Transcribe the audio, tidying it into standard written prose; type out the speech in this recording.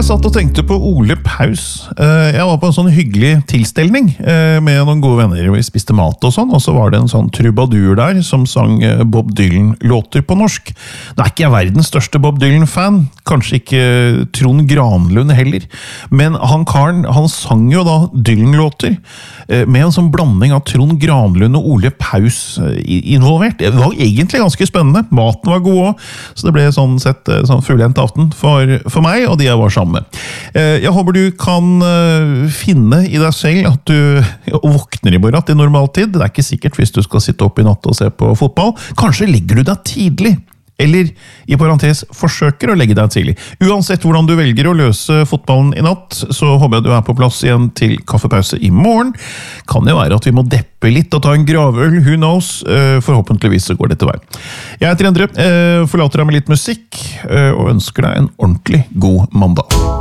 Jeg satt og tenkte på Ole Paus. Jeg var på en sånn hyggelig tilstelning med noen gode venner. Vi spiste mat og sånn, og så var det en sånn trubadur der som sang Bob Dylan-låter på norsk. Nå er ikke jeg verdens største Bob Dylan-fan, kanskje ikke Trond Granlund heller, men han karen, han sang jo da Dylan-låter med en sånn blanding av Trond Granlund og Ole Paus involvert. Det var egentlig ganske spennende. Maten var god også, så det ble sånn sett sånn fullent aften for meg, og de jeg var sammen med. Jeg håper du kan finne i deg selv at du våkner i morgen til normaltid. Det er ikke sikkert hvis du skal sitte opp i natt og se på fotball. Kanskje legger du deg tidlig, eller i parentes forsøker å legge deg tidlig. Uansett hvordan du velger å løse fotballen i natt, så håper jeg du er på plass igjen til kaffepause i morgen. Kan jo være at vi må deppe litt og ta en gravøl, who knows? Forhåpentligvis så går dette vei. Jeg heter Endre, forlater deg med litt musikk, og ønsker deg en ordentlig god mandag.